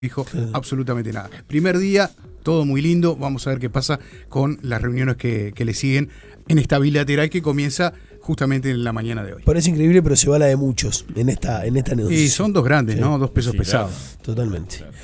dijo absolutamente nada. Primer día, todo muy lindo. Vamos a ver qué pasa con las reuniones que le siguen en esta bilateral que comienza justamente en la mañana de hoy. Parece increíble, pero se va la de muchos en esta negociación. Y son dos grandes, ¿no? Dos pesos Sí, pesados. claro. Totalmente.